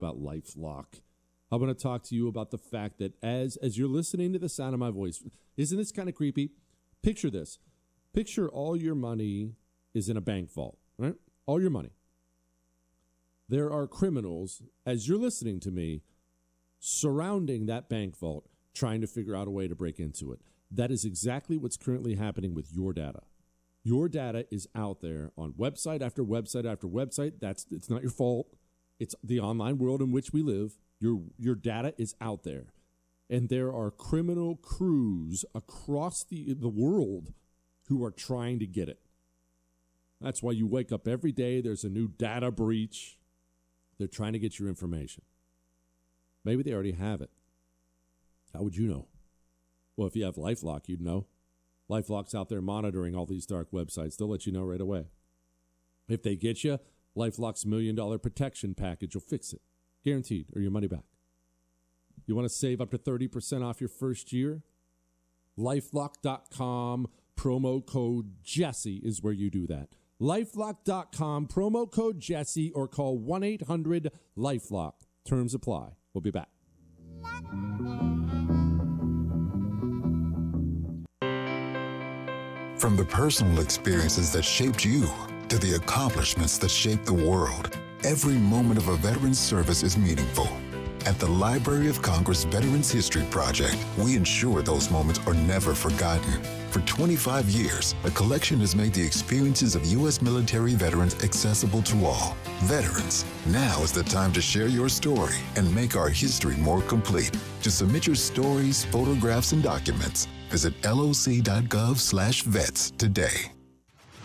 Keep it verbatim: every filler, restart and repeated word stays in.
about LifeLock. I want to talk to you about the fact that as, as you're listening to the sound of my voice, isn't this kind of creepy? Picture this. Picture all your money is in a bank vault, right? All your money. There are criminals, as you're listening to me, surrounding that bank vault, trying to figure out a way to break into it. That is exactly what's currently happening with your data. Your data is out there on website after website after website. That's it's not your fault. It's the online world in which we live. Your your data is out there. And there are criminal crews across the, the world who are trying to get it. That's why you wake up every day, there's a new data breach. They're trying to get your information. Maybe they already have it. How would you know? Well, if you have LifeLock, you'd know. LifeLock's out there monitoring all these dark websites. They'll let you know right away. If they get you, LifeLock's million dollar protection package will fix it. Guaranteed, or your money back. You want to save up to thirty percent off your first year? LifeLock dot com, promo code Jesse is where you do that. LifeLock dot com, promo code Jesse, or call one eight hundred LifeLock. Terms apply. We'll be back. From the personal experiences that shaped you to the accomplishments that shaped the world, every moment of a veteran's service is meaningful. At the Library of Congress Veterans History Project, we ensure those moments are never forgotten. For twenty-five years, a collection has made the experiences of U S military veterans accessible to all. Veterans, now is the time to share your story and make our history more complete. To submit your stories, photographs, and documents, visit L O C dot gov slash vets today.